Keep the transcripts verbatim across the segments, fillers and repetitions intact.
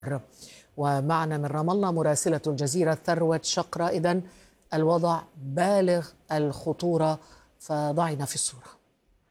ومعنا من رام الله مراسلة الجزيرة ثروت شقرة. إذن الوضع بالغ الخطورة، فضعنا في الصورة.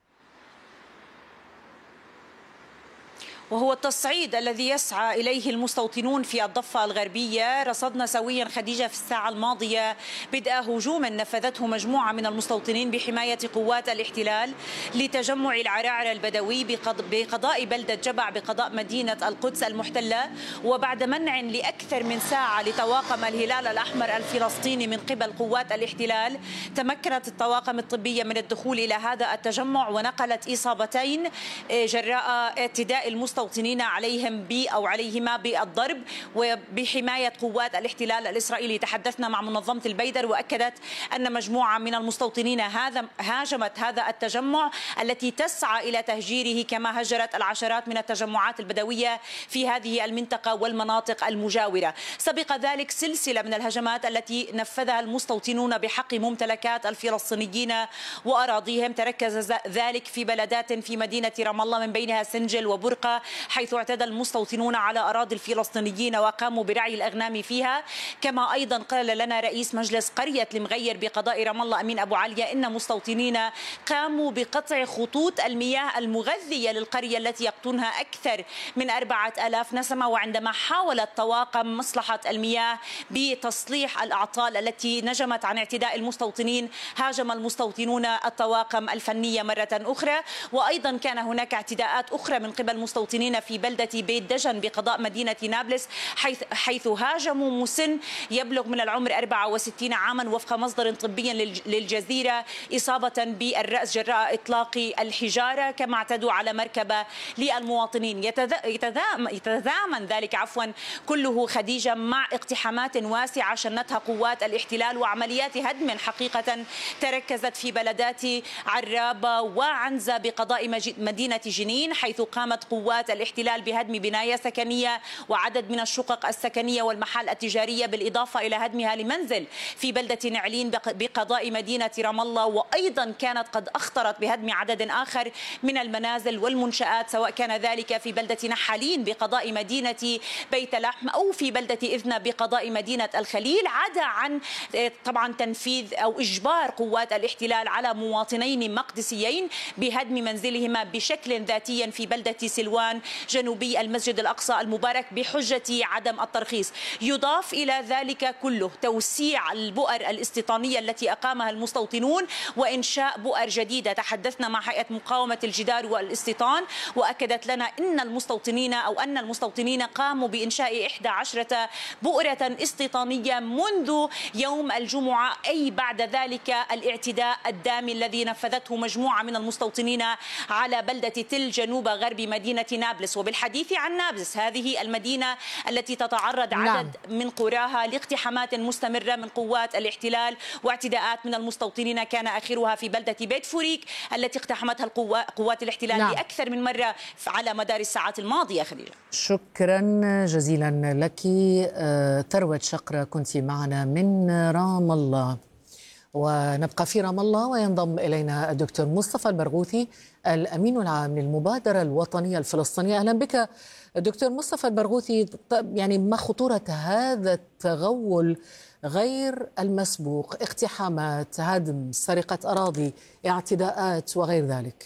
وهو التصعيد الذي يسعى إليه المستوطنون في الضفة الغربية. رصدنا سويا خديجة في الساعة الماضية بدء هجوم نفذته مجموعة من المستوطنين بحماية قوات الاحتلال لتجمع العراعرة البدوي بقضاء بلدة جبع بقضاء مدينة القدس المحتلة. وبعد منع لأكثر من ساعة لطواقم الهلال الأحمر الفلسطيني من قبل قوات الاحتلال، تمكنت الطواقم الطبية من الدخول إلى هذا التجمع ونقلت إصابتين جراء اعتداء المستوطنين المستوطنين عليهم ب أو عليهما بالضرب وبحماية قوات الاحتلال الإسرائيلي. تحدثنا مع منظمة البيدر وأكدت أن مجموعة من المستوطنين هذا هاجمت هذا التجمع التي تسعى إلى تهجيره، كما هجرت العشرات من التجمعات البدوية في هذه المنطقة والمناطق المجاورة. سبق ذلك سلسلة من الهجمات التي نفذها المستوطنون بحق ممتلكات الفلسطينيين وأراضيهم، تركز ذلك في بلدات في مدينة رام الله من بينها سنجل وبرقة، حيث اعتدى المستوطنون على أراضي الفلسطينيين وقاموا برعي الأغنام فيها. كما أيضا قال لنا رئيس مجلس قرية المغير بقضاء رام الله أمين أبو عليا إن مستوطنين قاموا بقطع خطوط المياه المغذية للقرية التي يقطنها أكثر من أربعة آلاف نسمة. وعندما حاولت طواقم مصلحة المياه بتصليح الأعطال التي نجمت عن اعتداء المستوطنين، هاجم المستوطنون الطواقم الفنية مرة أخرى. وأيضا كان هناك اعتداءات أخرى من قبل المستوطنين في بلدة بيت دجن بقضاء مدينة نابلس، حيث حيث هاجموا مسن يبلغ من العمر أربعة وستين عاما وفق مصدر طبي للجزيرة، إصابة بالرأس جراء إطلاق الحجارة. كما اعتدوا على مركبة للمواطنين. يتزامن ذلك عفوا كله خديجة مع اقتحامات واسعة شنتها قوات الاحتلال وعمليات هدم حقيقة تركزت في بلدات عرابة وعنزة بقضاء مدينة جنين، حيث قامت قوات الاحتلال بهدم بناية سكنية وعدد من الشقق السكنية والمحال التجارية، بالإضافة إلى هدمها لمنزل في بلدة نعلين بقضاء مدينة رام الله. وأيضا كانت قد أخطرت بهدم عدد آخر من المنازل والمنشآت، سواء كان ذلك في بلدة نحالين بقضاء مدينة بيت لحم أو في بلدة إذنة بقضاء مدينة الخليل، عدا عن طبعا تنفيذ أو إجبار قوات الاحتلال على مواطنين مقدسيين بهدم منزلهما بشكل ذاتي في بلدة سلوان جنوبي المسجد الأقصى المبارك بحجة عدم الترخيص. يضاف إلى ذلك كله توسيع البؤر الاستيطانية التي أقامها المستوطنون وإنشاء بؤر جديدة. تحدثنا مع هيئة مقاومة الجدار والاستيطان وأكدت لنا إن المستوطنين أو أن المستوطنين قاموا بإنشاء إحدى عشرة بؤرة استيطانية منذ يوم الجمعة، أي بعد ذلك الاعتداء الدامي الذي نفذته مجموعة من المستوطنين على بلدة تل جنوب غرب مدينة نابلس. وبالحديث عن نابلس، هذه المدينة التي تتعرض عدد نعم. من قراها لاقتحامات مستمرة من قوات الاحتلال واعتداءات من المستوطنين، كان آخرها في بلدة بيت فوريك التي اقتحمتها قوات الاحتلال نعم. لأكثر من مرة على مدار الساعات الماضية. خليل، شكرا جزيلا لك. ثروت شقرة كنت معنا من رام الله. ونبقى في رام الله وينضم إلينا الدكتور مصطفى البرغوثي الأمين العام للمبادرة الوطنية الفلسطينية. أهلا بك دكتور مصطفى البرغوثي. يعني ما خطورة هذا التغول غير المسبوق، اقتحامات، هدم، سرقة أراضي، اعتداءات وغير ذلك؟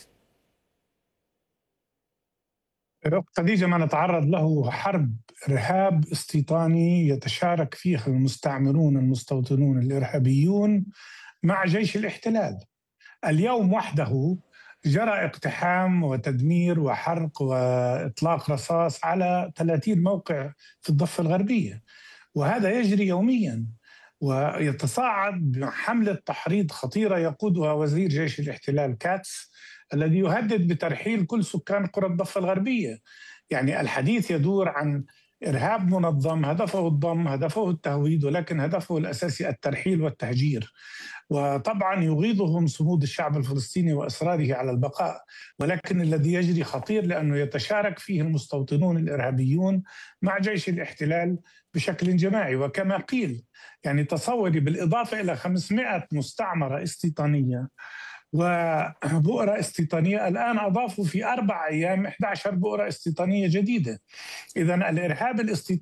خديجة، ما نتعرض له حرب إرهاب استيطاني يتشارك فيها المستعمرون المستوطنون الإرهابيون مع جيش الاحتلال. اليوم وحده جرى اقتحام وتدمير وحرق وإطلاق رصاص على ثلاثين موقع في الضفة الغربية، وهذا يجري يوميا. ويتصاعد حملة تحريض خطيرة يقودها وزير جيش الاحتلال كاتس الذي يهدد بترحيل كل سكان قرى الضفة الغربية. يعني الحديث يدور عن إرهاب منظم هدفه الضم، هدفه التهويد، ولكن هدفه الأساسي الترحيل والتهجير. وطبعا يغيظهم صمود الشعب الفلسطيني وإصراره على البقاء، ولكن الذي يجري خطير لأنه يتشارك فيه المستوطنون الإرهابيون مع جيش الاحتلال بشكل جماعي. وكما قيل، يعني تصوري بالإضافة إلى خمسمائة مستعمرة استيطانية وبؤرة استيطانية، الآن أضافوا في أربع أيام إحدى عشرة بؤرة استيطانية جديدة. إذن الإرهاب الاستيطاني